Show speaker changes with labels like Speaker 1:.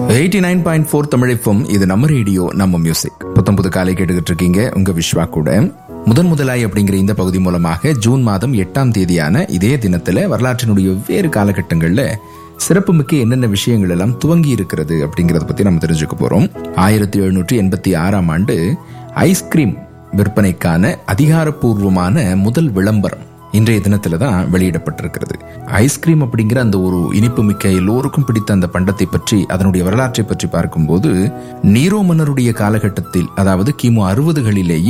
Speaker 1: 89.4 Tamil FM. இது நம்ம radio, நம்ம மியூசிக். புது காலை கேட்டுக்கிட்டு இருக்கீங்க. உங்க விஸ்வா கூட. முதலாய் அப்படிங்கிற இந்த பகுதி மூலமாக ஜூன் மாதம் 8ஆம் தேதியான இதே தினத்துல வரலாற்றினுடைய வேறு காலகட்டங்கள்ல சிறப்புமிக்க என்னென்ன விஷயங்கள் எல்லாம் துவங்கி இருக்கிறது அப்படிங்கறத பத்தி நம்ம தெரிஞ்சுக்க போறோம். 1786ஆம் ஆண்டு ஐஸ்கிரீம் விற்பனைக்கான அதிகாரப்பூர்வமான முதல் விளம்பரம் இன்றைய தினத்துல தான் வெளியிடப்பட்டிருக்கிறது. ஐஸ்கிரீம் அப்படிங்கிற அந்த ஒரு இனிப்பு மிக்க எல்லோருக்கும் பிடித்த அந்த பண்டத்தை பற்றி, அதனுடைய வரலாற்றை பற்றி பார்க்கும்போது, நீரோ மன்னருடைய காலகட்டத்தில், அதாவது கிமு 60களிலேயே